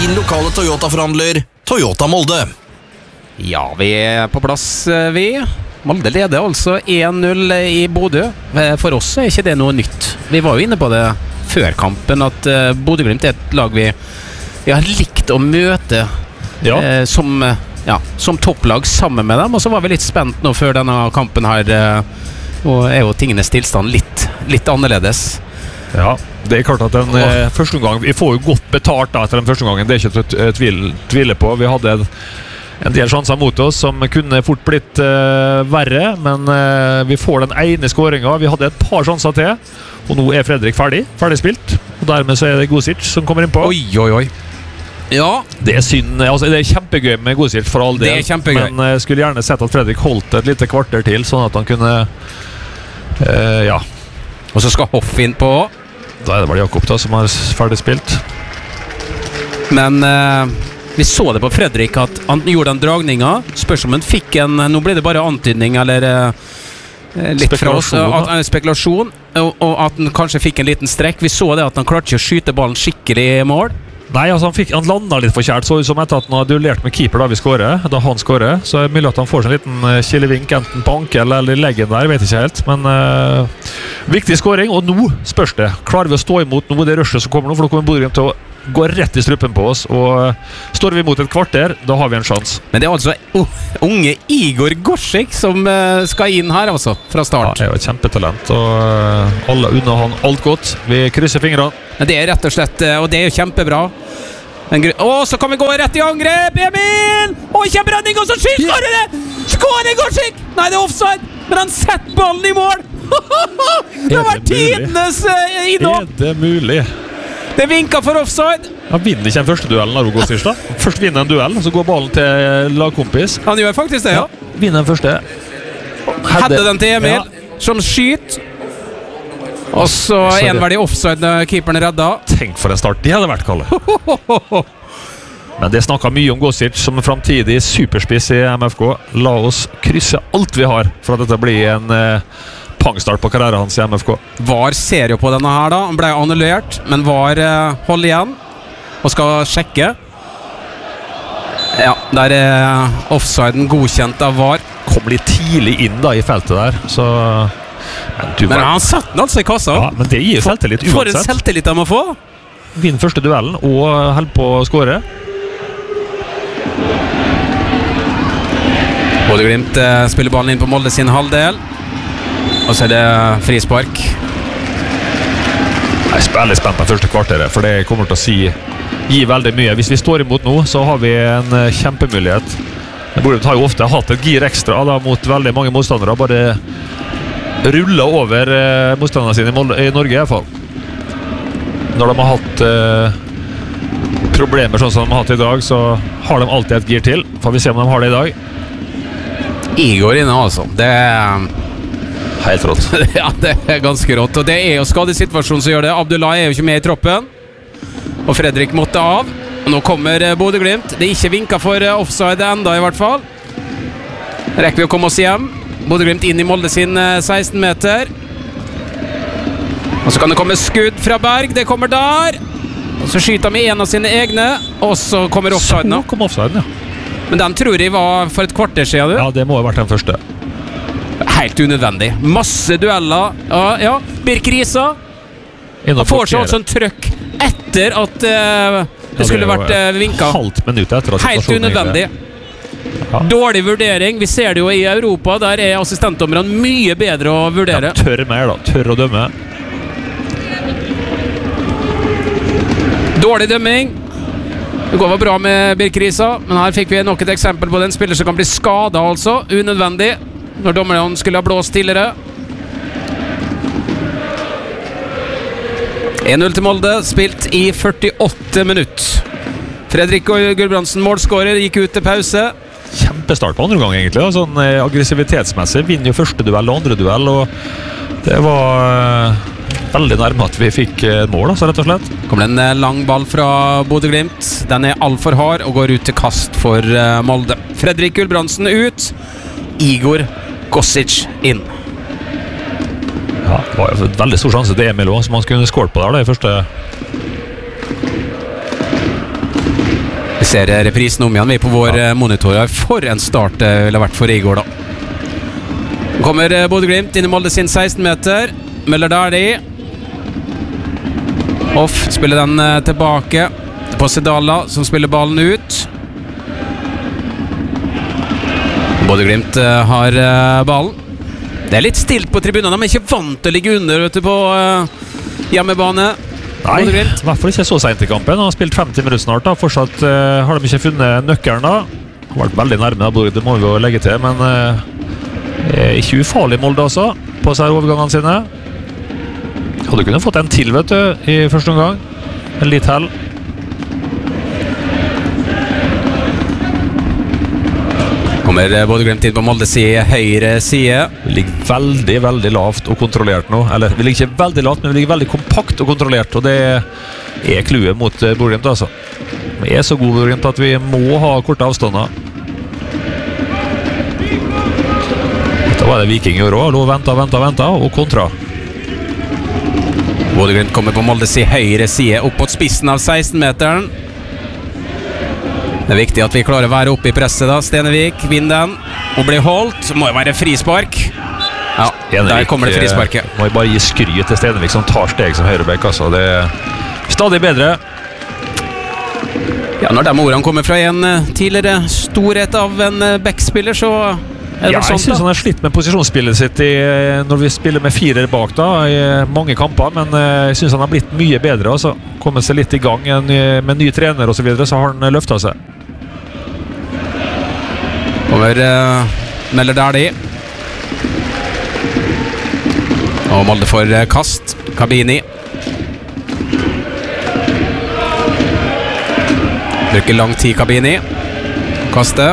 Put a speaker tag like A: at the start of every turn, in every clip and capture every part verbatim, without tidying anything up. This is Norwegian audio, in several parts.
A: Din lokale Toyota-forhandler, Toyota Molde.
B: Ja, vi er på plass, vi. Molde leder altså en null i Bodø. For oss er ikke det noe nytt. Vi var jo inne på det før kampen, at Bodø-Glimt er et lag vi, vi har likt å møte ja. eh, som, ja, som topplag sammen med dem. Og så var vi litt spent nå før denne kampen her. Og er jo tingenes tilstand litt, litt annerledes.
C: Ja, det er klart at den eh, første omgang, vi får jo godt betalt da, etter den første omgangen, det er ikke til å tvile, tvile på. Vi hadde en, en del sjanser mot oss som kunne fort blitt eh, verre, men eh, vi får den ene skåringen. Vi hadde et par sjanser til, og nå er Fredrik ferdig, ferdig spilt, og dermed så er det Gosic som kommer inn på.
B: Oi, oi, oi. Ja.
C: Det er synd, altså det er kjempegøy med Gosic for all del, men jeg uh, skulle gjerne sett at Fredrik holdt et lite kvarter til, sånn at han kunne, uh, ja.
B: Og så skal Hoff inn på.
C: Da er det vel Jakob da, som har ferdig spilt.
B: Men uh, vi så det på Fredrik at han gjorde den dragningen. Spørs om han fikk en, nå ble det bare antydning, eller uh, litt fra oss, at, uh, spekulasjon, og, og at han kanskje fikk en liten strekk. Vi så det at han klarte ikke å skyte ballen skikkelig i mål.
C: Nei, altså han, fikk, han landet litt forkjært, så ut som etter at han har duellert med keeper da vi skårer, da han skårer, så er det mulig at han får seg en liten uh, kilevink, enten på ankel eller i leggen der, vet ikke helt, men uh, viktig skåring, og nå spørs det. Klarer vi å stå imot nå det rushet som kommer nå, for nå kommer Bodø-Glimt til å gå rett i struppen på oss, og uh, står vi mot et kvarter, da har vi en sjans.
B: Men det er altså uh, unge Igor Gorsik som uh, skal inn her altså, fra start.
C: Ja, det er jo et kjempetalent, og uh, alle unner han alt godt. Vi krysser fingrene.
B: Det er rett og slett, og det er jo kjempebra. Å, så kan vi gå rett i angrep, Emil! Å, kjemperedning, og så skyter skårer det! Skårer Gorsik! Nei, det er offside, men han setter ballen i mål! Det har vært tidenes uh, innom!
C: Er det mulig?
B: Det vinker for offside.
C: Han vinner ikke den første duellen av Gosic da. Først vinner en duell, så går ballen til lagkompis.
B: Han gjør faktisk det, ja.
C: Ja, vinner den første.
B: Hadde den til Emil, ja. Som skyter. Og så en var det offside når keeperen redda.
C: Tenk for en start, det hadde vært, Kalle. Men det snakket mye om Gosic som fremtidig superspiss i M F K. La oss krysse alt vi har for at dette blir en eh, pangstart på karrieren hans i M F K.
B: VAR ser jo på denne her da. Han ble annullert, men VAR eh, holder igjen og skal sjekke. Ja, der er offsiden godkjent av VAR.
C: Kom litt tidlig inn da i feltet der, så...
B: Men, du, men han satt den altså i kassa.
C: Ja, men det gir selvtillit uansett.
B: For en selvtillit de må få.
C: Vinn første duellen og held på å skåre.
B: Bodø-Glimt eh, spiller ballen inn på Molde sin halvdel. Og så er det frispark.
C: Jeg er veldig spent på første kvarteret, for det kommer til å si gi veldig mye. Hvis vi står imot nå, så har vi en uh, kjempemulighet. Bodø-Glimt har jo ofte hatt et gir ekstra da, mot veldig mange motstandere. Bare ruller over uh, motstanderne sine i, Molde, i Norge i hvert fall. Når de har hatt uh, problemer sånn som de har hatt i dag, så har de alltid et gir til. Får vi se om de har det i dag.
B: Igor inne altså. Det er
C: helt rått.
B: Ja, det er ganske rått. Og det er jo skadesituasjonen som gjør det. Abdullah er jo ikke med i troppen. Og Fredrik måtte av. Og nå kommer Bodø-Glimt. Det er ikke vinket for offside enda i hvert fall. Rekker vi å komme oss hjem. Bodø-Glimt inn i Molde sin seksten meter. Og så kan det komme skudd fra Berg. Det kommer der. Og så skyter han med en av sine egne. Og så kommer offsiden.
C: Så kom offsiden, ja.
B: Men den tror jeg var for et kvarter siden, du.
C: Ja, det må ha vært den første.
B: Helt unødvendig. Masse dueller. Ja, ja. Birk Risa. Han får seg altså en trøkk etter at uh, det ja, skulle det vært uh, vinket.
C: Halvt minutt etter at
B: helt unødvendig. Ja. Dårlig vurdering. Vi ser det jo i Europa. Der er assistentdommerne mye bedre å vurdere.
C: Ja, tør mer da. Tør å dømme.
B: Dårlig dømming. Det går bra med Birk Risa, men her fikk vi nok et eksempel på den spiller som kan bli skadet altså. Unødvendig. Når dommeren skulle ha blåst tidligere. en null til Molde, spilt i førtiåtte minutter. Fredrik Gulbrandsen, målskårer, gikk ut til pause.
C: Kjempestart på andre gang egentlig, sånn eh, aggressivitetsmessig. Vinner jo første duell og andre duell, og det var eh, veldig nærme at vi fikk eh, mål, altså, rett og slett.
B: Kommer det en lang ball fra Bodø-Glimt. Den er alt for hard og går ut til kast for eh, Molde. Fredrik Gulbrandsen ut. Igor Gosic inn.
C: Ja, det var jo en veldig stor sjanse til Emil også, som han skulle skålt på der da, i første.
B: Ser reprisen om igjen vi på vår ja. monitor her. For en start det ville vært for Igor da. Kommer Bodø-Glimt inn i Molde sin seksten meter. Møller Dæhlie. Off spiller den tilbake på Sedala, som spiller ballen ut. Bodø-Glimt har ballen. Det er litt stilt på tribunen. De er ikke vant til å ligge under vet du, på hjemmebane.
C: Nei, i hvert fall ikke så sent i kampen. Han har spilt femti minutter snart da. Fortsatt uh, har de ikke funnet nøkkelen da. Han har vært veldig nærme da, det må vi jo legge til. Men uh, er ikke ufarlig Molde også, på seg overgangene sine. Hadde kunnet fått en til, vet du, i første omgang. En litt hell.
B: Kommer Bodø-Glimt inn på Molde si høyre side.
C: Vi ligger veldig, veldig lavt og kontrollert nå. Eller, vi ligger ikke veldig lavt, men vi ligger veldig kompakt og kontrollert. Og det er kluet mot Bodø-Glimt, altså. Vi er så gode Bodø-Glimt at vi må ha korte avstander. Dette var det Viking gjør også. Lå venta, venta, venta og kontra.
B: Bodø-Glimt kommer på Molde si høyre side opp på spissen av seksten-meteren. Det er viktig at vi klarer å være oppe i presset da. Stenevik vinner den og blir holdt. Må jo være frispark. Ja, Stenevik, der kommer det frisparket.
C: Må jo bare gi skryt til Stenevik som tar steg som høyrebekk. Altså. Det er stadig bedre.
B: Ja, når de ordene kommer fra en tidligere storhet av en backspiller, så er det
C: ja,
B: sånt,
C: jeg synes han har slitt med posisjonsspillet sitt i, når vi spiller med firer bak da, i mange kamper, men jeg synes han har blitt mye bedre. Altså. Kommet seg litt i gang med ny trener og så videre, så har han løftet seg.
B: Over uh, Møller Dæhlie. Og Molde for uh, kast. Kabini. Bruker lang tid Kabini. Kaste.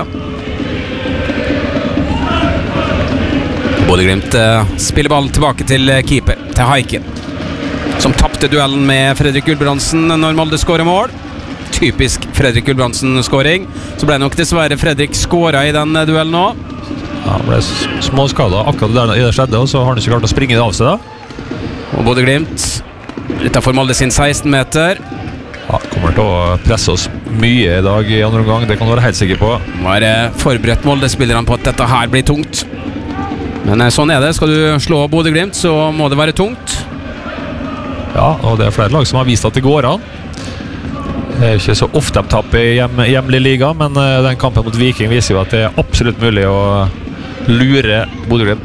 B: Bodø-Glimt uh, spiller ballen tilbake til uh, keeper, til Haiken, som tappte duellen med Fredrik Gulbrandsen når Molde skårer mål. Typisk Fredrik Gulbrandsen-skåring. Så ble nok dessverre Fredrik skåret i den duellen nå.
C: Ja, han ble småskadet akkurat der i det skjedde, og så har han ikke klart å springe det av seg da.
B: Og Bodø-Glimt utenfor Molde sin seksten meter.
C: Ja, kommer til å presse oss mye i dag i andre omgang, det kan du være helt sikker på.
B: Nå er det forberedt Molde-spillerne på at dette her blir tungt. Men sånn er det. Skal du slå Bodø-Glimt, så må det være tungt.
C: Ja, og det er flere lag som har vist at det går an. Det er ikke så ofte de tapper i hjem, hjemlig liga, men uh, den kampen mot Viking viser jo at det er absolutt mulig å lure Bodø-Glimt.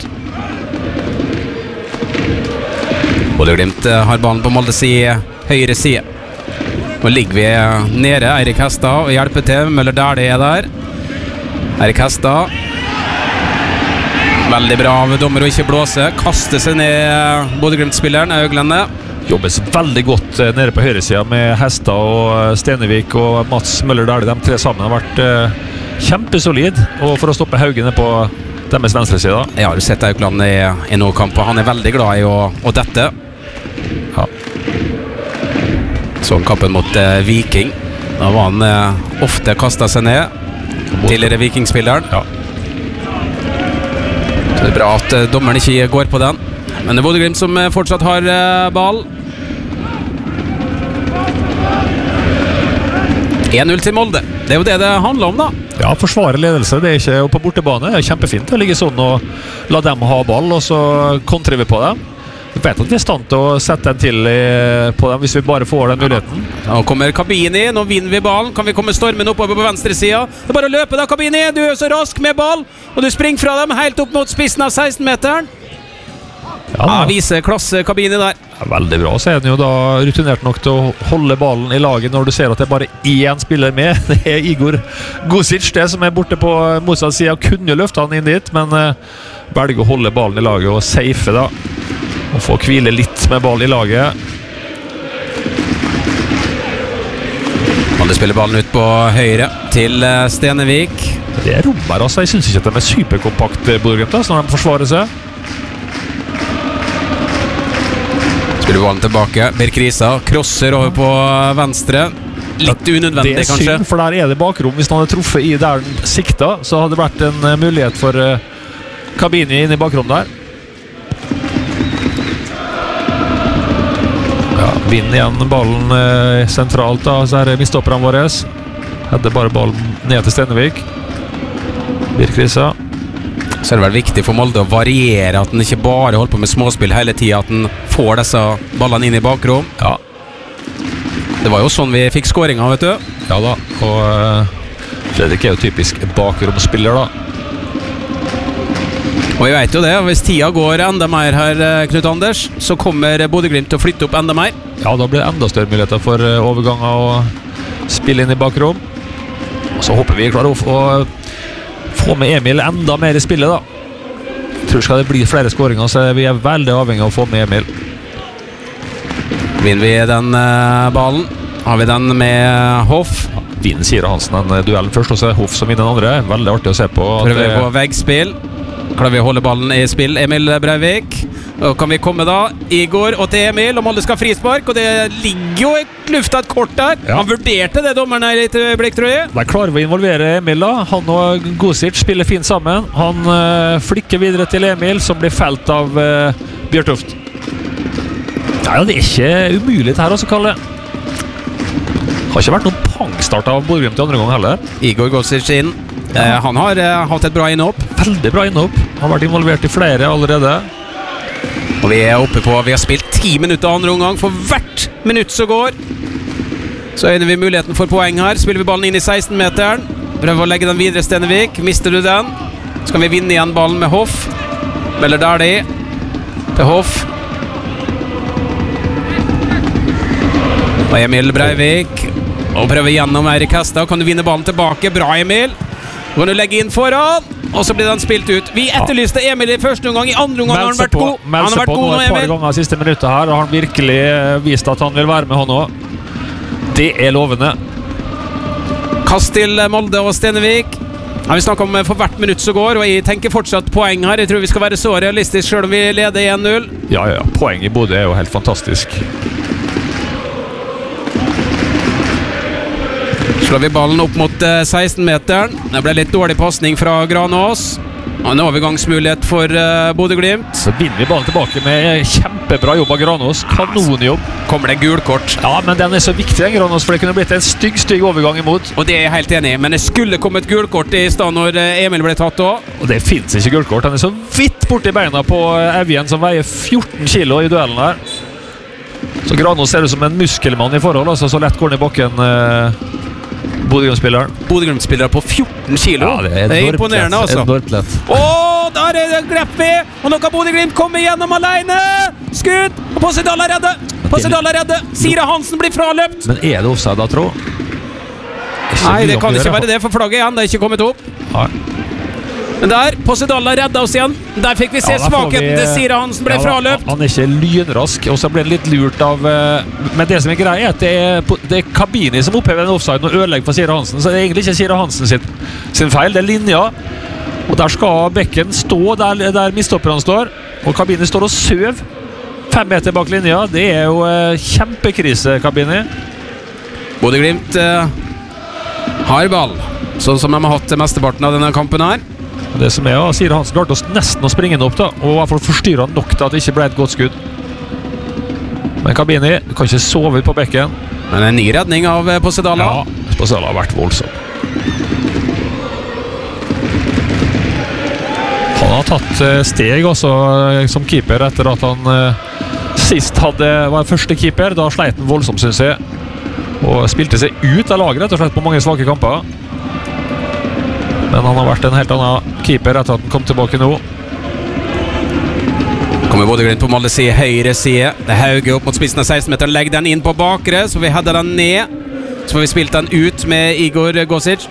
B: Bodø-Glimt uh, har ballen på Molde si høyre side. Nå ligger vi uh, nede. Eirik Hestad og hjelper til. Møller Dæhlie er der. Eirik Hestad. Veldig bra av dommer å ikke blåse. Kaster seg ned uh, Bodø-Glimt-spilleren, Øglende.
C: Jobbes veldig godt uh, nede på høyresiden med Hestad og uh, Stenevik og Mats Møller Dæhlie. De tre sammen har vært uh, kjempesolid, og for å stoppe Haugene på deres venstre side.
B: Jeg har sett Aukland i, i noen kamper. Han er veldig glad i å, å dette. Ja. Sånn kampen mot uh, Viking. Da var han uh, ofte kastet seg ned. Tidligere Vikingspilleren. Ja. Så det er bra at uh, dommeren ikke går på den. Men det er Bodø-Glimt som uh, fortsatt har uh, ball. en null til Molde. Det er jo det det handler om da.
C: Ja, forsvare ledelse, det er ikke på bortebane. Det er kjempefint å ligge sånn og la dem ha ball, og så kontrer vi på dem. Vi vet at vi er i stand til å sette en til i, på dem hvis vi bare får den muligheten.
B: Nå kommer Kabini, nå vinner vi ballen. Kan vi komme stormen oppover på venstre siden? Det er bare å løpe da, Kabini. Du er så rask med ball, og du springer fra dem helt opp mot spissen av seksten-meteren. Ja, ja, viser klasse Kabini der.
C: Ja, veldig bra, så er den jo da rutinert nok til å holde ballen i laget når du ser at det er bare én spiller med. Det er Igor Gosic, det som er borte på motsatt side. Kunne jo løfte han inn dit, men uh, velger å holde ballen i laget og safe da. Og få hvile litt med ball i laget.
B: Alle spiller ballen ut på høyre til uh, Stenevik.
C: Det er rom her, altså. Jeg synes ikke at de er superkompakt Bodø-Glimt når de forsvarer seg.
B: Spiller ballen tilbake. Birk Risa krosser over på venstre. Litt unødvendig, kanskje.
C: Det er synd, for der er det bakrom. Hvis han hadde truffet i der den sikta, så hadde det vært en uh, mulighet for uh, Kabini inn i bakrom der. Ja, vinner igjen ballen uh, sentralt da, så er det mistopperne våre. Hadde bare ballen ned til Stenevik. Birk-Risa.
B: Så er det vel viktig for Molde å variere, at den ikke bare holder på med småspill hele tiden, at den får disse ballene inn i bakrom.
C: Ja.
B: Det var jo sånn vi fikk skåringa, vet du.
C: Ja da, og uh, Fredrik er jo typisk bakromspiller da.
B: Og jeg vet jo det, hvis tida går enda mer her, Knut Anders, så kommer Bodø-Glimt til å flytte opp enda mer.
C: Ja, da blir det enda større muligheter for uh, overganger og spille inn i bakrom. Og så håper vi klarer å, å få med Emil enda mer i spillet da. Jeg tror skal det bli flere skåringer, så vi er veldig avhengig av å få med Emil.
B: Vinner vi den uh, ballen, har vi den med Hoff.
C: Ja, vinner Sira Hansen en duell først, og så er Hoff som vinner den andre. Veldig artig å se på.
B: Prøver vi på veggspill. Klarer vi å holde ballen i spill, Emil Breivik. Og kan vi komme da, Igor og til Emil, om alle skal frispark, og det ligger jo i lufta et kort der. Ja. Han vurderte det, dommeren her i et øyeblikk, tror jeg.
C: Der klarer vi å involvere Emil da. Han og Gosic spiller fint sammen. Han uh, flikker videre til Emil, som blir felt av uh, Bjørtoft. Nei, det er ikke umulig det her også, Kalle. Har ikke vært noen pangstart av Bodø-Glimt i andre gang heller.
B: Igor Gosic inn. Ja. Eh, han har eh, hatt et bra innhopp.
C: Veldig bra innhopp. Han har vært involvert i flere allerede.
B: Og vi er oppe på, vi har spilt ti minutter andre omgang. For hvert minutt som går, så øyner vi muligheten for poeng her. Spiller vi ballen inn i seksten-meteren. Prøver å legge den videre, Stenevik. Mister du den, så kan vi vinne igjen ballen med Hoff. Eller der de. Til Hoff. Og Emil Breivik. Og prøver gjennom Eirik Hestad. Kan du vinne ballen tilbake? Bra, Emil. Kan du legge inn foran? Og så blir den spilt ut. Vi etterlyste Emil i første omgang. I andre omgang har han vært god. Han har vært god nå, Emil.
C: Et par ganger siste minuttet her, og han virkelig vist at han vil være med, han også. Det er lovende.
B: Kast til Molde og Stenevik. Ja, vi snakker om for hvert minutt som går, og jeg tenker fortsatt poeng her. Jeg tror vi skal være så realistisk selv om vi leder en null.
C: Ja, ja. Poeng i Bodø er jo helt fantastisk.
B: Slår vi ballen opp mot uh, seksten-meteren. Det ble litt dårlig passning fra Granås. Og en overgangsmulighet for uh, Bodø-Glimt.
C: Så vinner vi ballen tilbake med kjempebra jobb av Granås. Kanonjobb.
B: Kommer det gul kort?
C: Ja, men den er så viktig, den Granås, for det kunne blitt en stygg, stygg overgang imot.
B: Og det er jeg helt enig i, men det skulle kommet gul kort i stedet når uh, Emil ble tatt også.
C: Og det finnes ikke gul kort. Han er så vidt borti beina på uh, Evjen, som veier fjorten kilo i duellen her. Så Granås ser ut som en muskelmann i forhold, altså så lett går han i bakken. Uh, Bodø-Glimt-spilleren.
B: Bodø-Glimt-spillere på fjorten kilo.
C: Ja, det er,
B: det er imponerende, altså. Åh, der er det grepp vi! Og nå kan Bodø-Glimt komme igjennom alene! Skudd! Og Possedal er redde! Possedal er redde! Sira Hansen blir fraløpt!
C: Men er det offside da, tro?
B: Nei, det kan ikke være det, for flagget igjen. Det er ikke kommet opp.
C: Nei.
B: Men der, Possedal har reddet oss igjen. Der fikk vi se ja, svakheten vi, til Sira Hansen ble ja, fraløpt.
C: Han er ikke lynrask, og så ble han litt lurt av uh, men det som er greit er at det er, det er Kabini som opphever den offsiden og ødelegger for Sira Hansen. Så det er egentlig ikke Sira Hansen sin, sin feil, det er linja. Og der skal bekken stå der, der midtstopperne står, og Kabini står og søv fem meter bak linja. Det er jo uh, kjempekrise, Kabini.
B: Bodø-Glimt uh, har ball, sånn som de har hatt mesteparten av denne kampen her.
C: Det som er, ja, Sira Hansen klarte nesten å springe opp da, og i hvert fall forstyrre nok til at det ikke ble et godt skudd. Men Kabini, du kan ikke sove på bekken.
B: Men en ny redning av Possedala.
C: Ja, Possedala har vært voldsom. Han har tatt steg også som keeper etter at han uh, sist hadde, var første keeper. Da sleit han voldsomt, synes jeg. Og spilte seg ut av laget rett og slett på mange svake kamper. Men han har vært en helt annen keeper etter at han kom tilbake nå.
B: Kommer Bodø-Glimt på Molde side, høyre side. Det er Hauge opp mot spissen av seksten-meteren. Legg den inn på bakre, så vi header den ned. Så får vi spilt den ut med Igor Gosic.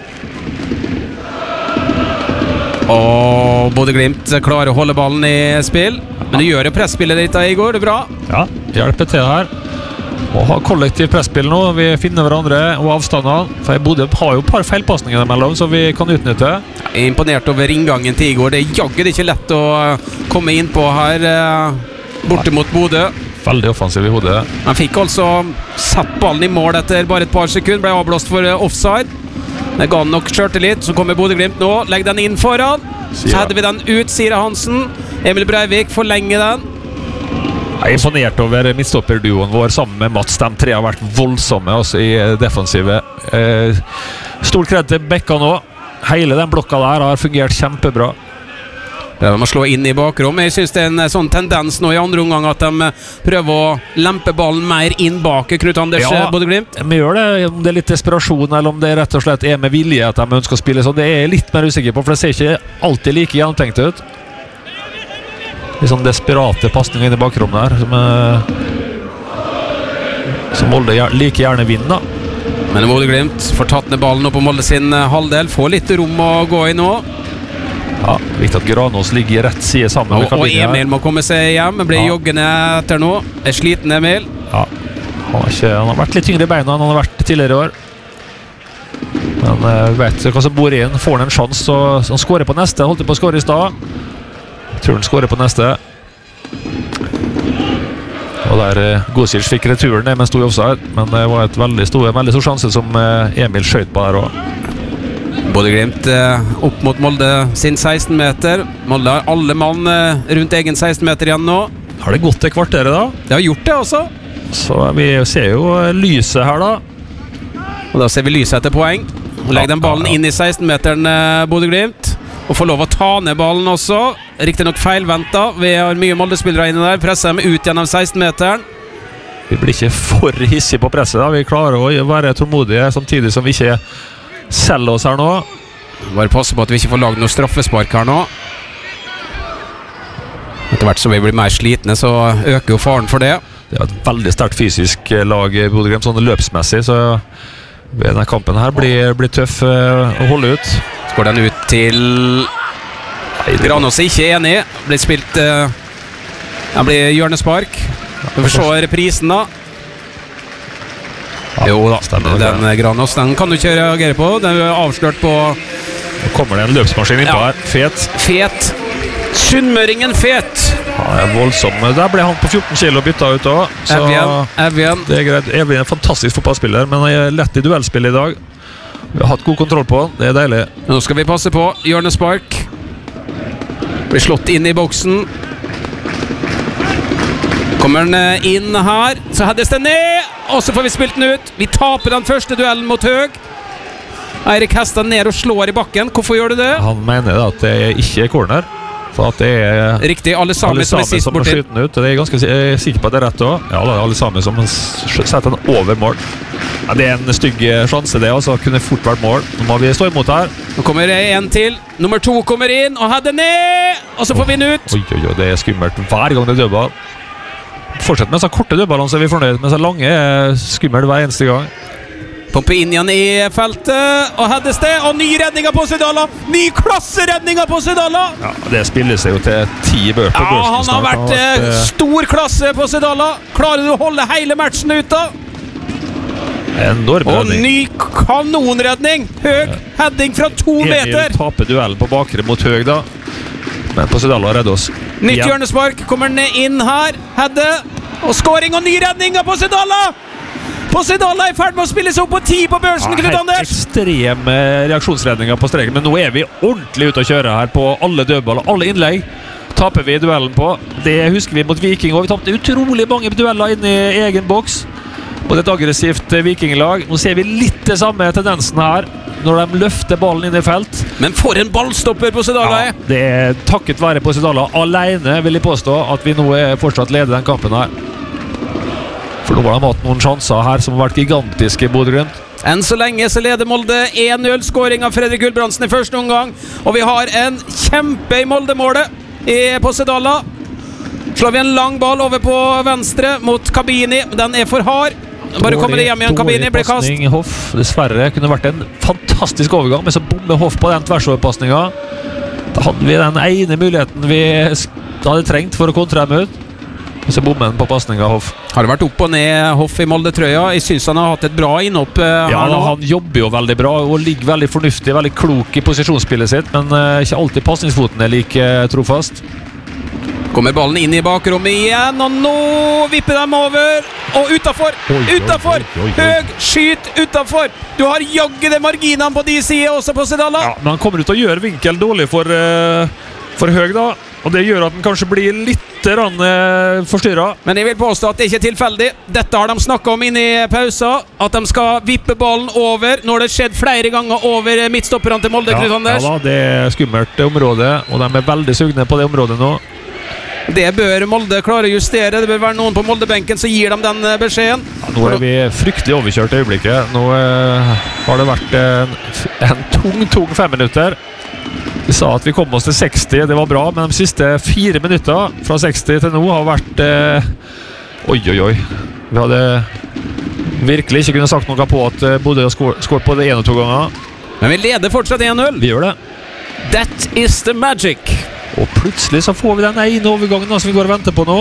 B: Og Bodø-Glimt klarer å holde ballen i spill. Men du gjør jo pressspillet ditt da, Igor. Det er bra.
C: Ja, hjelper til her. Og ha kollektiv presspill nå. Vi finner hverandre og avstandene. For Bodø har jo et par feilpassninger mellom, så vi kan utnytte.
B: Jeg er imponert over ringgangen til Igor. Det er jagget ikke lett å komme inn på her borte mot Bodø.
C: Veldig offensiv i hodet.
B: Han fikk altså satt ballen i mål etter bare et par sekunder. Ble avblåst for offside. Det ga han nok selvtillit. Så kommer Bodø-Glimt nå. Legg den inn foran. Så hadde vi den ut, Sira Hansen. Emil Breivik forlenger den.
C: Jeg er imponert over midtstopperduoen vår sammen med Mats. De tre har vært voldsomme altså, i defensivet. Eh, Stort kred til Bekka nå. Hele den blokka der har fungert kjempebra.
B: Ja, de må slå inn i bakrom. Jeg synes det er en sånn tendens nå i andre omgang at de prøver å lempe ballen mer inn bak Knut Anders
C: Ja,
B: Bodø-Glimt.
C: Vi gjør det, om det er litt desperasjon eller om det rett og slett er med vilje at de ønsker å spille sånn. Det er jeg litt mer usikker på, for det ser ikke alltid like gjennomtenkt ut. Litt sånn desperate pasninger inn i bakrommet der som, eh, som Molde gjer- like gjerne vinner.
B: Men Bodø-Glimt får tatt ned ballen opp på Molde sin eh, halvdel. Får litt rom å gå i nå.
C: Ja, viktig at Granås ligger i rett side sammen med
B: Og, og
C: kabinen her.
B: Emil må komme seg hjem. Blir
C: Ja.
B: joggende etter nå. Er sliten Emil.
C: Ja, han har, ikke, han har vært litt tyngre i beina enn han har vært tidligere i år. Men uh, vet hva som bor inn. Får han en sjanse, så, så han skårer på neste. Holdt på å skåre i stad. Tror han skårer på neste. Og der uh, Gosic fikk returen det, men sto i offside. Men det var et veldig stor, veldig stor sjanse som uh, Emil skjøt på der også.
B: Bodø-Glimt eh, opp mot Molde sin seksten meter. Molde har alle mann eh, rundt egen seksten meter igjen nå.
C: Har det gått det kvarteret da?
B: Det har gjort det også.
C: Så vi ser jo uh, lyset her da.
B: Og da ser vi lyset etter poeng. Og legger den ballen inn i seksten-meteren eh, Bodø-Glimt. Og får lov å ta ned ballen også. Riktig nok feilventa. Vi har mye Molde-spillere inne der. Presser dem ut gjennom seksten-meteren.
C: Vi blir ikke for hissig på presset da. Vi klarer å være tålmodige samtidig som vi ikke selger oss her nå.
B: Bare passe på at vi ikke får lagd noe straffespark her nå. Etter hvert som vi blir mer slitne, så øker jo faren for det.
C: Det er et veldig sterkt fysisk lag i Bodø-Glimt, sånn løpsmessig, så denne kampen her blir, blir tøff uh, å holde ut.
B: Så går den ut til Granås er ikke enig. Blir spilt uh, Den blir hjørnespark. Vi får se reprisen da.
C: Ja,
B: jo da,
C: stemmer,
B: den Granås, den kan du ikke reagere på. Den er avslørt på
C: Nå kommer det en løpsmaskin innpå
B: Ja.
C: her. Fet.
B: Fet. Sunnmøringen Fet.
C: Han er voldsom. Der ble han på fjorten kilo bytta ut også. Så
B: Evjen. Evjen.
C: det er greit. Evjen er en fantastisk fotballspiller, men han er lett i duellspill i dag. Vi har hatt god kontroll på han. Det er deilig.
B: Nå skal vi passe på. Hjørnespark. Blir slått inn i boksen. Kommer den inn her, så heades den ned, og så får vi spilt den ut. Vi taper den første duellen mot Høg. Eirik Hestad ned og slår i bakken. Hvorfor gjør du det?
C: Han mener da at det ikke er corner, for at det er
B: Riktig, alle sammen
C: alle
B: som er
C: sammen
B: sist
C: som har
B: borti.
C: skytt den ut. Det er jeg ganske si- jeg er sikker på at det er rett også. Ja, det er alle sammen som s- setter den over mål. Ja, det er en stygg sjanse det, altså. Kunne fort vært mål. Nå må vi stå imot her.
B: Nå kommer det en til. Nummer to kommer inn, og header ned, og så får vi den ut.
C: Oi, oi, oi, det er skummelt hver gang det er dødball. Fortsett med så korte dødballene, så er vi fornøyd. Men så lange er skummelt hver eneste gang.
B: Pompe inn igjen i feltet, og heades det, og ny redning av Posidala. Ny klasseredning av Posidala.
C: Ja, det spiller seg jo til ti bør på
B: Ja,
C: børsen
B: han har
C: snart.
B: vært
C: Han har
B: eh, stor klasse på Sedala. Klarer du å holde hele matchen ute?
C: eh, enorm
B: Og
C: redning.
B: ny kanonredning. Høg heading fra to
C: Emil
B: meter.
C: taper duellen på bakre mot Høg da. Men Posidala redder oss.
B: Nytt
C: Igjen.
B: hjørnespark. Kommer ned inn her. Hedde. Og scoring og ny redning av Posidala. Posidala er i ferd med å spille seg opp på ti på børsen,
C: Ja,
B: Knut
C: helt
B: Anders.
C: ekstreme reaksjonsredninger på streken. Men nå er vi ordentlig ute å kjøre her på alle dødballer, alle innlegg. Taper vi duellen på. Det husker vi mot Viking, og vi tapte utrolig mange dueller inn i egen boks. Og det er et aggressivt vikinglag. Nå ser vi litt det samme tendensen her når de løfter ballen inn i felt.
B: Men for en ballstopper Posidala er.
C: Det er takket være Posidala alene, vil jeg påstå, at vi nå er fortsatt leder den kampen her. For nå har de hatt noen sjanser her som har vært gigantiske i Bodø-Glimt.
B: Enn så lenge så leder Molde en null. Skåring av Fredrik Gulbrandsen i første omgang. Og vi har en kjempe i Molde-målet i Posidala. Slår vi en lang ball over på venstre mot Kabini. Den er for hard. Bare kommer det hjem igjen. Kabini blir kast.
C: Passning, Hoff. Dessverre kunne vært en fantastisk overgang, men så bommer Hoff på den tversoverpasninga. Da hadde vi den ene muligheten vi hadde trengt for å kontre dem ut. Og så bommer den på pasninga, Hoff.
B: Har det vært opp og ned Hoff i Molde-trøya? Jeg synes han har hatt et bra innhopp eh,
C: Ja,
B: her
C: da,
B: nå.
C: han jobber jo veldig bra og ligger veldig fornuftig, veldig klok i posisjonsspillet sitt, men uh, ikke alltid pasningsfoten er like uh, trofast.
B: Kommer ballen inn i bakrommet igjen, og nå vipper de over. Og utenfor!
C: Oi, oi,
B: Utenfor!
C: oi, oi, oi.
B: Høg, skyt utenfor! Du har jagget det marginene på de sider også på Sedala.
C: Ja, men han kommer ut og gjør vinkel dårlig for, uh, for Høg da, og det gjør at han kanskje blir litt litt rann, eh, forstyrret.
B: Men jeg vil påstå at det ikke er tilfeldig. Dette har de snakket om inne i pausa. At de skal vippe ballen over. Nå har det skjedd flere ganger over midtstopperne til Molde.
C: Ja,
B: Knut Anders.
C: ja da, det er skummelt det området, og de er veldig sugne på det området nå.
B: Det bør Molde klare å justere. Det bør være noen på Molde-benken som gir dem den beskjeden.
C: Ja, nå er vi fryktelig overkjørt i øyeblikket. Nå eh, har det vært en, en tung, tung fem minutter. Vi sa at vi kom oss til seksti, det var bra, men de siste fire minutter fra seksti til nå har vært eh, oi, oi, oi. Vi hadde virkelig ikke kunnet sagt noe på at Bodø har skåret på det en og to ganger.
B: Men vi leder fortsatt en null.
C: Vi gjør det.
B: That is the magic.
C: Og plutselig så får vi den ene overgangen som vi går og venter på nå.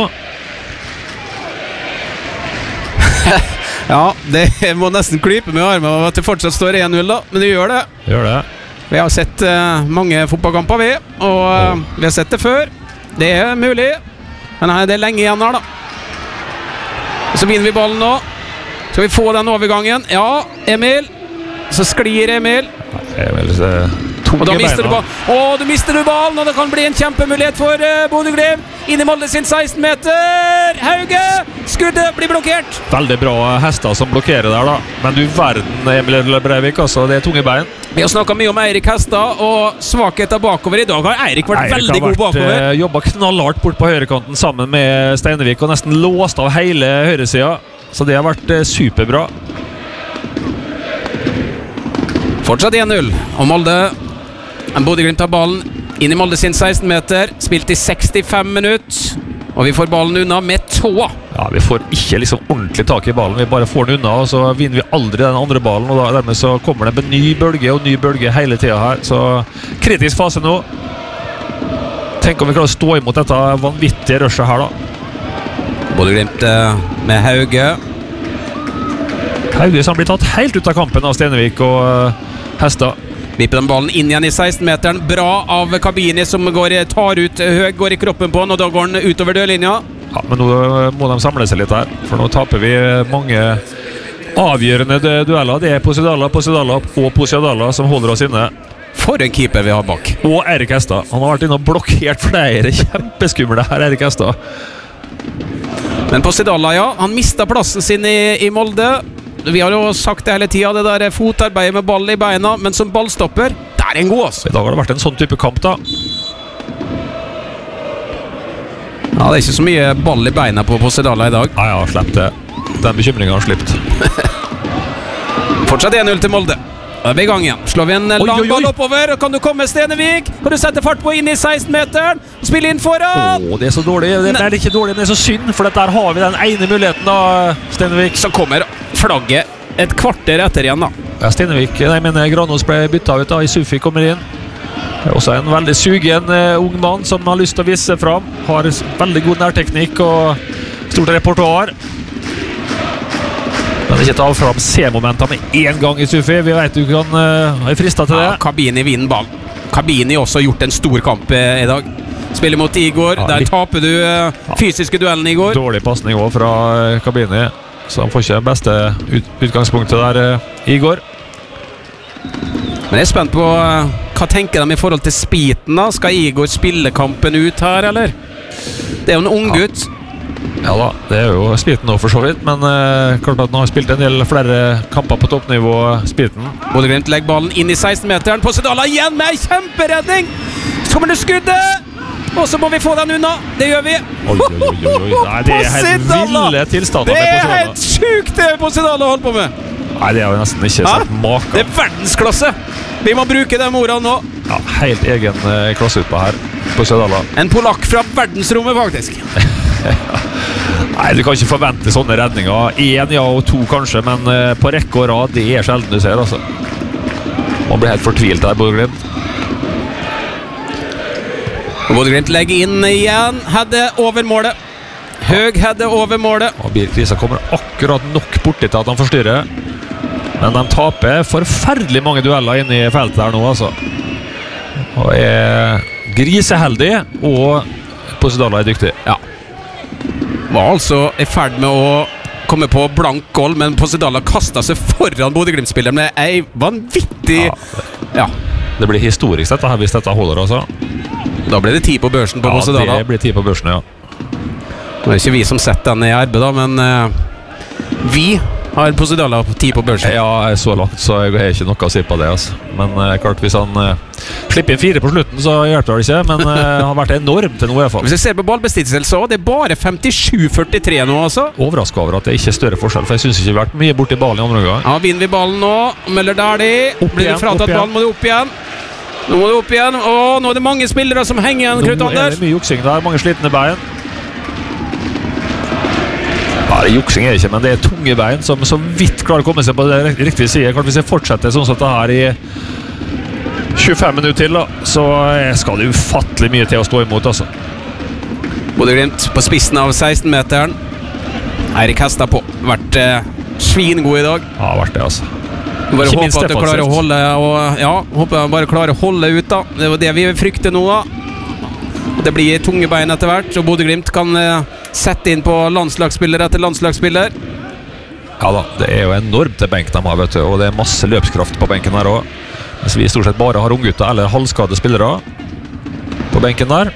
B: Ja, det må nesten klype med armen at det fortsatt står en null da, men det gjør det.
C: Gjør det.
B: Vi har sett uh, mange fotballkamper vi, og uh, vi har sett det før. Det er mulig, men nei, det er lenge igjen her da. Så vinner vi ballen nå. Skal vi få den overgangen? Ja, Emil. Så sklir Emil.
C: Emil så
B: og da mister du ballen. Å, du mister du ballen, og det kan bli en kjempemulighet for uh, Bodø-Glimt. Inn i Molde sin seksten meter. Hauge! Skuddet blir blokkert.
C: Veldig bra hester som blokkerer der da. Men du verden, Emil Breivik, altså, det er tunge bein.
B: Vi har snakket mye om Eirik Hestad og svakheter bakover. I dag har Eirik vært
C: Eirik
B: veldig
C: har vært,
B: god bakover.
C: Eh, jobbet knallhardt bort på høyrekanten sammen med Steinevik og nesten låst av hele høyresida. Så det har vært eh, superbra.
B: Fortsatt en null. Og Molde Bodø-Glimt tar ballen inn i Molde sin seksten meter. Spilt i sekstifem minutter. Og vi får ballen unna med tå.
C: Ja, vi får ikke liksom ordentlig tak i ballen. Vi bare får den unna, og så vinner vi aldri den andre ballen. Og da, dermed så kommer det med ny bølge og ny bølge hele tida her. Så kritisk fase nå. Tenk om vi klarer å stå imot dette vanvittige rushet her da.
B: Bodø-Glimt med Hauge.
C: Hauge som blir tatt helt ut av kampen av Stenevik og uh, Hestad.
B: Vipper den ballen inn igjen i seksten meteren. Bra av Kabini som går, tar ut Høg, går i kroppen på den, og da går den utover dørlinja.
C: Ja, men nå må de samle seg litt her, for nå taper vi mange avgjørende dueller. Det er Posidala, Posidala og Posidala som holder oss inne.
B: For en keeper vi har bak.
C: Og Eirik Hestad. Han har vært inne og blokkert flere kjempeskumle her, Eirik Hestad.
B: Men Posidala, ja, han mistet plassen sin i, i Molde. Vi har jo sagt det hele tiden, det der fotarbeidet med ball i beina, men som ballstopper, der er en god altså.
C: I dag har det vært en sånn type kamp da.
B: Ja, det er ikke så mye ball i beina på Posidala i dag.
C: Ja, ja, slipp det. Den bekymringen har slippet.
B: Fortsatt en null til Molde. Da er vi i gang igjen. Slår vi en
C: oi,
B: lang
C: oi, oi.
B: ball oppover. Kan du komme, Stenevik? Kan du sette fart på inn i seksten meteren? Spille inn foran!
C: Åh, det er så dårlig. Det er ikke dårlig, men det er så synd, for der har vi den ene muligheten da, Stenevik.
B: Så kommer flagget et kvarter etter igjen da.
C: Ja, Stenevik, nei, men Granås ble byttet ut da, Isufi kommer inn. Det er også en veldig sugen uh, ung mann som har lyst til å vise frem. Har veldig god nærteknikk og stort repertoar. Men ikke ta fram C-momenter med en gang i Sufi. Vi vet du kan uh, er fristet til det.
B: Ja, Kabini vinner ball. Kabini også har gjort en stor kamp uh, i dag. Spiller mot Igor.
C: Ja,
B: der
C: litt...
B: taper du uh, fysiske duellen, Igor.
C: Dårlig passning også fra uh, Kabini. Så han får ikke det beste ut utgangspunktet der, uh, Igor.
B: Men jeg er spent på uh, hva tenker de i forhold til Spiten da? Skal Igor spille kampen ut her, eller? Det er jo en ung
C: ja.
B: gutt.
C: Ja da, det er jo Spiten nå for så vidt, men uh, klart at han har spilt en del flere kamper på toppnivå, Spiten.
B: Bodø-Glimt legger ballen inn i seksten meteren. Posidala igjen med en kjemperedning! Så kommer det skuddet! Og så må vi få den unna. Det gjør vi.
C: Oi, oi, oi, oi. Nei, det er helt ville tilstander.
B: Det er helt sjukt det Posidala holder på med.
C: Nei, det har vi nesten ikke sett maken.
B: Det er verdensklasse. Vi må bruke de ordene nå.
C: Ja, helt egen uh, klasse utpå her, Posidala.
B: En polakk fra verdensrommet, faktisk.
C: Nei, du kan ikke forvente sånne redninger. En, ja, og to kanskje, men uh, på rekke og rad, det er sjelden du ser, altså. Man blir helt fortvilt der, Bodø-Glimt.
B: Bodø-Glimt legger inn igjen. Hedde over målet. Høg Hedde over målet.
C: Og Birk Risa kommer akkurat nok borti til at han forstyrrer. Men de taper forferdelig mange dueller inne i feltet her nå, altså. Og er griseheldig, og Posidala er dyktig.
B: Ja. Var altså i ferd med å komme på blank goal, men Posidala kastet seg foran Bodø-Glimt-spilleren med ei vanvittig...
C: Ja,
B: ja.
C: Det blir historisk dette her hvis dette holder, altså.
B: Da blir det ti på børsen på
C: ja,
B: Posidala.
C: Ja, det blir ti på børsen, ja.
B: Det er ikke vi som setter den i arbeid da, men uh, vi har Posedala på ti på børsen.
C: Ja, jeg er så langt, så jeg har ikke noe å si på det. Altså. Men uh, klart, hvis han uh, slipper inn fire på slutten, så hjelper det ikke. Men uh, han har vært enormt til nå i hvert fall.
B: Hvis jeg ser på ballbestittelse, så det er bare femtisju førtitre nå, altså.
C: Overrasket over at det ikke er større forskjell, for jeg synes ikke vi har vært mye borti ballen i andre gang.
B: Ja, vinner vi ballen nå. Møller Dæhlie. Blir du fratatt ballen, må du opp igjen. Nå må du opp igjen. Åh, nå er det mange spillere som henger igjen, Knut Anders.
C: Nå er det mye juksing der, mange slitne bein. Ja, det juksing er det ikke, men det er tunge bein som så vidt klarer å komme seg på det riktige side. Klart, hvis jeg fortsetter sånn som det her i tjuefem minutter til, da, så skal det ufattelig mye til å stå imot, altså.
B: Bodø-Glimt på spissen av seksten-meteren. Eirik Hestad på. Vært eh, svingod i dag.
C: Ja, vært det, altså.
B: Bare håper at du klarer å holde, og, ja, håper jeg bare klarer å holde ut, da. Det var det vi frykter nå, da. Det blir tunge bein etter hvert, og Bodø-Glimt kan eh, sette inn på landslagsspiller etter landslagsspiller.
C: Ja da, det er jo enormt til benk de har, vet du, og det er masse løpskraft på benken her også. Mens vi stort sett bare har unggutter eller halvskadede spillere på benken der.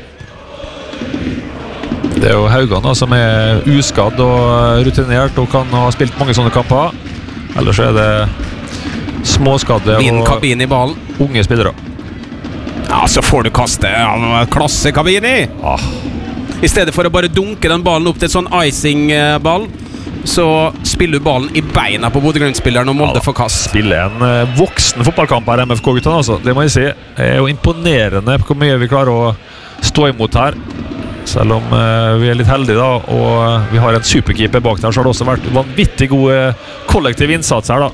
C: Det er jo Haugan da, som er uskadd og rutinert og kan ha spilt mange sånne kamper. Ellers er det småskadde og
B: i ballen.
C: Unge spillere.
B: Ja, så får du kaste ja, klasse Kabini.
C: Ah.
B: I stedet for å bare dunke den ballen opp til en sånn icing-ball, så spiller du ballen i beina på Bodø-Glimt-spilleren og Molde
C: ja,
B: for kast.
C: Spille en uh, voksen fotballkamp her, M F K-guttene, altså. Det må jeg si. Det er jo imponerende hvor mye vi klarer å stå imot her. Selv om uh, vi er litt heldige da, og uh, vi har en superkeeper bak der, så har det også vært vanvittig god uh, kollektiv innsats her da.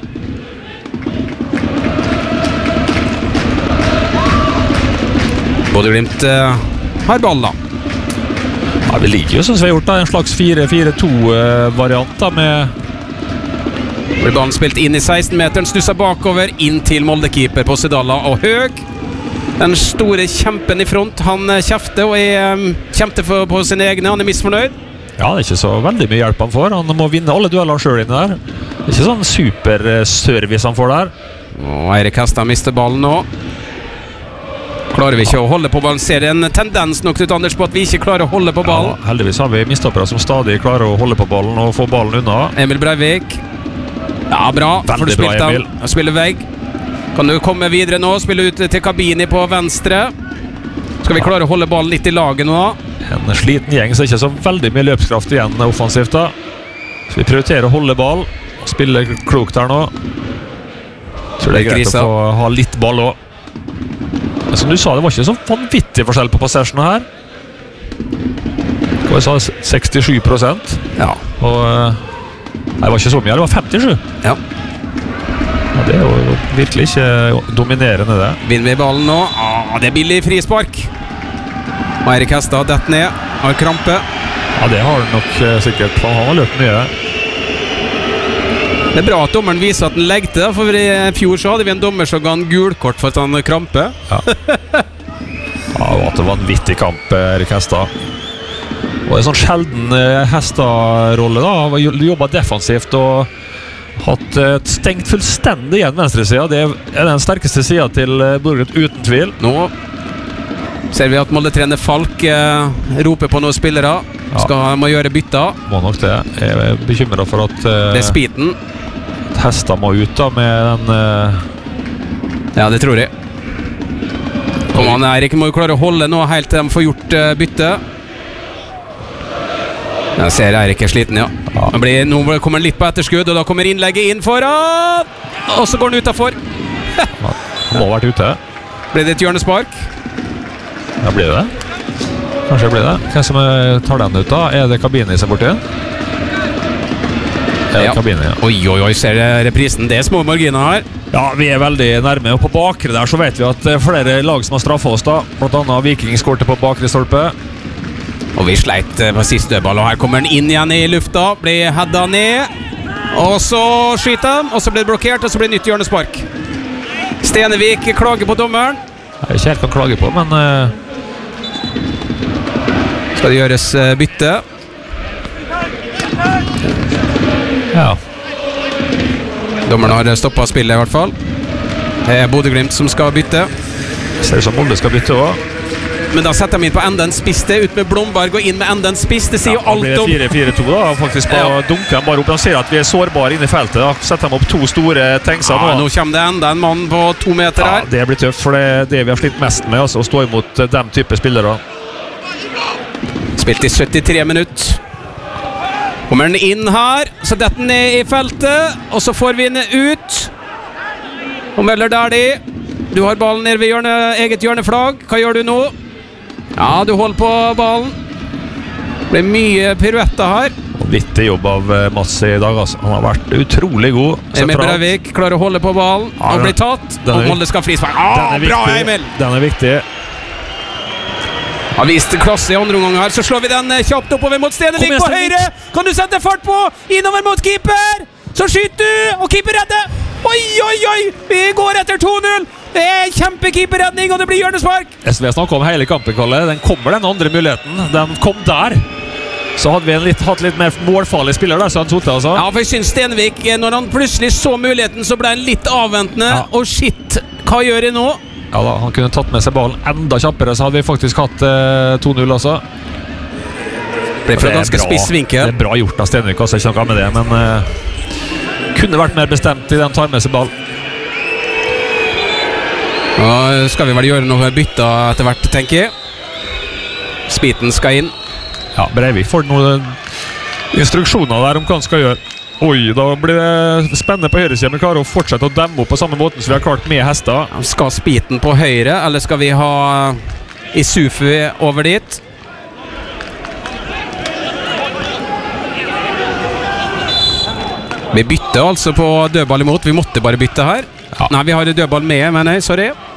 B: Bodø-Glimt uh, har ball da.
C: Ja, vi liker jo som vi har gjort da, en slags fire fire to-variant da, med...
B: Blir ballen spilt inn i seksten-meteren, stusser bakover, inn til Molde-keeper på Sedala og Høg. Den store kjempen i front, han kjefter og er um, kjemper for, på sine egne, han er misfornøyd.
C: Ja, det er ikke så veldig mye hjelp han får, han må vinne alle duellene selv inne der. Det er ikke sånn superservice han får der.
B: Og Eirik Hestad mister ballen nå. Klarer vi ikke å holde på ballen? Ser en tendens nok til Anders på at vi ikke klarer å holde på ballen?
C: Ja, heldigvis har vi midtstoppere som stadig klarer å holde på ballen og få ballen unna.
B: Emil Breivik. Ja, bra.
C: Veldig bra, Emil.
B: Spiller vegg. Kan du komme videre nå? Spille ut til Kabini på venstre. Skal vi klare å holde ballen litt i laget nå?
C: En sliten gjeng, så er det ikke så veldig mye løpskraft igjen offensivt da. Så vi prioriterer å holde ball. Spille klokt her nå. Så det er greit å få ha litt ball også. Men som du sa, det var ikke så vanvittig forskjell på possessionen her. Hva jeg sa, sekstisju prosent.
B: Ja.
C: Og nei, det var ikke så mye, det var femtisju.
B: Ja.
C: Ja, det er jo virkelig ikke dominerende det.
B: Vinner vi ballen nå? Ah, det er billig frispark. Eirik Hestad dett ned, har krampe.
C: Ja, det har han nok sikkert, han har løpt mye.
B: Det er bra at dommeren viser at han legger til, for i fjor så hadde vi en dommer som ga en gulkort for at han krampe.
C: Ja, ja det var en vanvittig kamp, Erik Hestad. Og en sånn sjelden Hestad-rolle da, han jobbet defensivt og hatt stengt fullstendig igjen venstresiden. Det er den sterkeste siden til Bodø-Glimt uten tvil.
B: Nå ser vi at Molde-trener Falk eh, roper på noen spillere. Ja. Skal må gjøre bytta.
C: Må nok det. Jeg er bekymret for at eh,
B: det er Spiten.
C: Hestad må ut da med den eh...
B: Ja, det tror jeg. Kom han, Eirik må jo klare å holde nå helt til de får gjort uh, bytte. Jeg ser Eirik er sliten, ja, ja. Blir, Nå kommer han litt på etterskudd, og da kommer innlegget inn foran. Og så går han utenfor.
C: Han må ha vært ute.
B: Blir det et hjørnespark?
C: Ja, blir det Kanskje blir det. Hvem som tar den ut da? Er det Kabini som er borti? Er
B: ja.
C: Kabini, ja.
B: Oi, oi, oi, ser reprisen. Det er små marginer her.
C: Ja, vi er veldig nærme, og på bakre der så vet vi at flere lag som har straffet oss da. Blant annet Viking skårte på bakre stolpe.
B: Og vi sleit på siste dødball, og her kommer den inn igjen i lufta. Blir hedda ned. Og så skyter han, og så blir det blokkert, og så blir det nytt hjørnespark. Stenevik klager på dommeren.
C: Jeg ikke helt kan klage på, men... Uh...
B: Skal det gjøres uh, bytte?
C: Ja.
B: Dommeren har stoppet spillet i hvert fall. Det er Bodø-Glimt som skal bytte.
C: Ser det som Molde skal bytte også.
B: men da setter de inn på enda en spiss. Det ut med Blomberg og inn med enda en spiss. Det sier
C: Ja,
B: jo alt
C: blir det
B: om
C: fire fire to da, faktisk bare
B: Ja.
C: dunker de bare opp. De ser at vi er sårbare inne i feltet. Da setter de opp to store tankser
B: ja,
C: nå.
B: Nå kommer det enda en mann på to meter
C: Ja,
B: her.
C: det blir tøft, for det er det vi har slitt mest med, altså, å stå imot eh, den type spillere.
B: Spilt i syttitre minutter. Kommer den inn her, så detter den ned i feltet, og så får vi den ut. Og Møller der de. Du har ballen nede ved hjørne, eget hjørneflagg. Hva gjør du nå? Ja, du holder på ballen. Det blir mye piruetter her.
C: Og vittig jobb av eh, Mats i dag, altså. Han har vært utrolig god.
B: Emil
C: sentralt.
B: Breivik klarer å holde på ballen
C: Ja,
B: og
C: den-
B: blir tatt.
C: den er-
B: Og Molde skal frispark.
C: Den
B: Ah,
C: er
B: bra,
C: viktig.
B: Emil!
C: Den er viktig.
B: Har vist klasse i andre omgang her. Så slår vi den eh, kjapt oppover mot Stenevik
C: Kom igjen,
B: på
C: Stenevik.
B: høyre. Kan du sette fart på? Innover mot keeper. Så skyter du, og keeper redder. Oi, oi, oi! Vi går etter to null. Det er kjempekeeperredning, og det blir hjørnespark.
C: S V snakket om hele kampen, Kalle. Den kommer, den andre muligheten. Den kom der. Så hadde vi en litt, hatt litt mer målfarlig spiller der, så han sotet, altså.
B: Ja, for jeg synes Stenevik, eh, når han plutselig så muligheten, så ble han litt avventende.
C: Ja.
B: Og shit, hva gjør jeg nå?
C: Ja da, han kunne tatt med seg ballen enda kjappere, så hadde vi faktisk hatt eh, to null, altså.
B: Ble fra
C: Det er
B: ganske
C: bra.
B: spiss vinkel.
C: Det er bra gjort av Stenvik, altså, ikke noe med det, men eh, kunne vært mer bestemt i den tar med seg ball.
B: Nå skal vi vel gjøre noe bytta etter hvert, tenker jeg. Spiten skal inn.
C: Ja, Breivik får noen instruksjoner der om hva han skal gjøre. Oi, da blir det spennende på høyre siden. Vi klarer å fortsette å demme opp på samme måten som vi har klart med hester.
B: Skal Spiten på høyre, eller skal vi ha Isufu over dit? Vi bytter altså på dødball imot. Vi måtte bare bytte her.
C: Ja.
B: Nei, vi har dødball med, men nei, sorry.